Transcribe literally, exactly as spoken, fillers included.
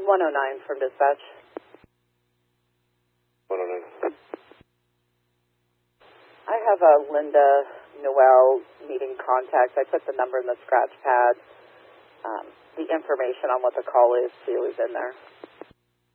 one oh nine from dispatch. one oh nine. I have a Linda Noel meeting contact. I put the number in the scratch pad. Um, the information on what the call is, too, is in there.